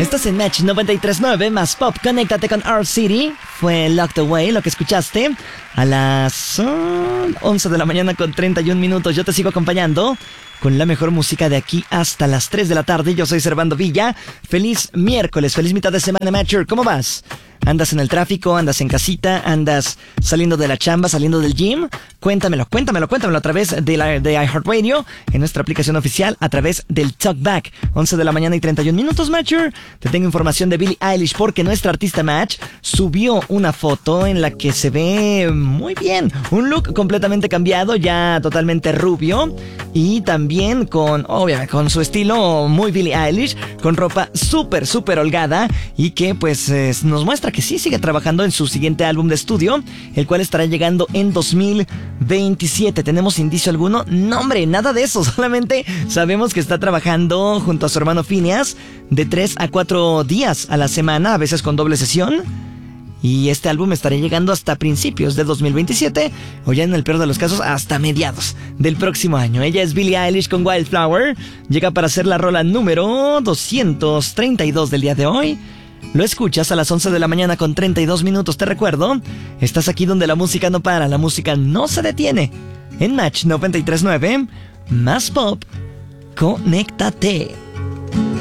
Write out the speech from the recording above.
Estás en Match 93.9 más Pop. Conéctate con Our City. Fue Locked Away lo que escuchaste a las 11 de la mañana con 31 minutos. Yo te sigo acompañando con la mejor música de aquí hasta las 3 de la tarde. Yo soy Servando Villa. Feliz miércoles, feliz mitad de semana, Matcher. ¿Cómo vas? ¿Andas en el tráfico? ¿Andas en casita? ¿Andas saliendo de la chamba? ¿Saliendo del gym? Cuéntamelo a través de iHeartRadio, en nuestra aplicación oficial, a través del Talkback. 11 de la mañana y 31 minutos, Matcher. Te tengo información de Billie Eilish porque nuestra artista Match subió una foto en la que se ve muy bien. Un look completamente cambiado, ya totalmente rubio. Y también obviamente, con su estilo muy Billie Eilish, con ropa súper holgada y que pues nos muestra que sí sigue trabajando en su siguiente álbum de estudio, el cual estará llegando en 2027. ¿Tenemos indicio alguno? No, hombre, nada de eso. Solamente sabemos que está trabajando junto a su hermano Phineas de 3 a 4 días a la semana, a veces con doble sesión. Y este álbum estará llegando hasta principios de 2027, o ya en el peor de los casos, hasta mediados del próximo año. Ella es Billie Eilish con Wildflower. Llega para ser la rola número 232 del día de hoy. Lo escuchas a las 11 de la mañana con 32 minutos. Te recuerdo, estás aquí donde la música no para, la música no se detiene. En Match 93.9, más Pop, conéctate.